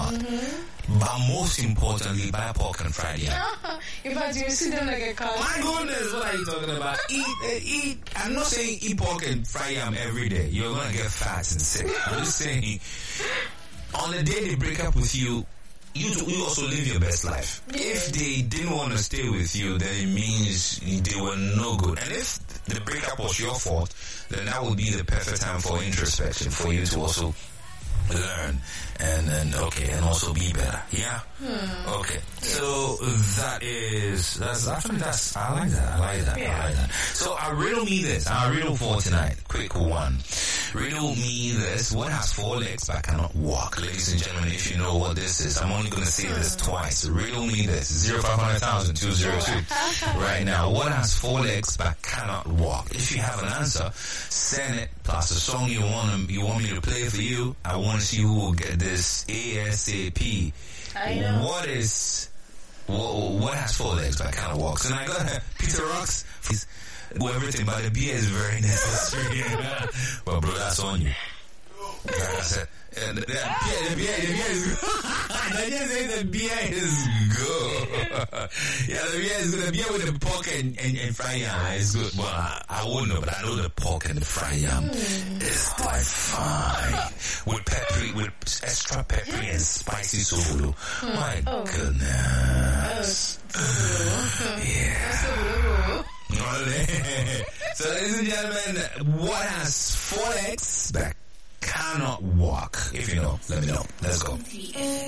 not. But most importantly, buy pork and fried yam. In fact, you see them like a cow. My goodness, what are you talking about? Eat. I'm not saying eat pork and fried yam every day. You're gonna get fat and sick. I'm just saying, on the day they break up with you, you also live your best life. If they didn't want to stay with you, then it means they were no good. And if the breakup was your fault, then that would be the perfect time for introspection, for you to also learn and also be better. Yeah. Okay. So I like that. So I riddle me this. I riddle for tonight. Quick one. Riddle me this. What has 4 legs but cannot walk? Ladies and gentlemen, if you know what this is, I'm only going to say this twice. Riddle me this. 0500,000 202. Right now, what has 4 legs but cannot walk? If you have an answer, send it plus a song you want me to play for you. I want to see who will get this ASAP. I know. What has 4 legs but cannot walk? So now I got Peter Rocks. Well, everything, but the beer is very necessary. Well, bro, that's on you. Like I said, the beer is good. Yeah, the beer is good. The beer with the pork and fry yam is good. Well, I wouldn't know, but I know the pork and the fry yam is like fine. With extra peppery and spicy solo. My goodness. Yeah. So, ladies and gentlemen, what has 4 legs but cannot walk? If you know, let me know. Let's go.